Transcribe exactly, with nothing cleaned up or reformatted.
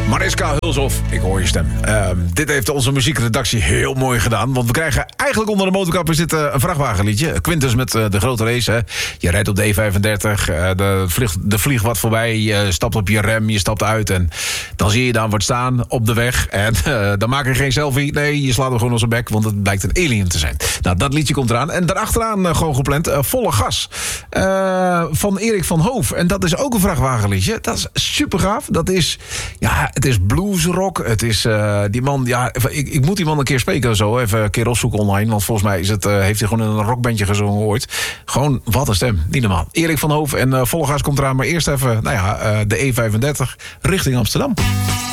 Mariska Hulshoff, ik hoor je stem. Uh, dit heeft onze muziekredactie heel mooi gedaan. Want we krijgen eigenlijk onder de motorkap zit uh, een vrachtwagenliedje. Quintus met uh, de grote race. Hè. Je rijdt op de E vijfendertig. Uh, de, vlieg, de vliegt wat voorbij. Je stapt op je rem. Je stapt uit. En dan zie je dan wat staan op de weg. En uh, dan maak je geen selfie. Nee, je slaat hem gewoon op zijn bek. Want het blijkt een alien te zijn. Nou, dat liedje komt eraan. En daarachteraan uh, gewoon gepland. Uh, volle gas. Uh, van Erik van Hoof. En dat is ook een vrachtwagenliedje. Dat is super gaaf. Dat is... Ja, het is bluesrock. Het is uh, die man... Ja, ik, ik moet die man een keer spreken zo. Even een keer opzoeken online. Want volgens mij is het, uh, heeft hij gewoon in een rockbandje gezongen ooit. Gewoon, wat een stem. Niet normaal. Erik van Hoof en uh, volle gas komt eraan. Maar eerst even, nou ja, uh, de E vijfendertig richting Amsterdam.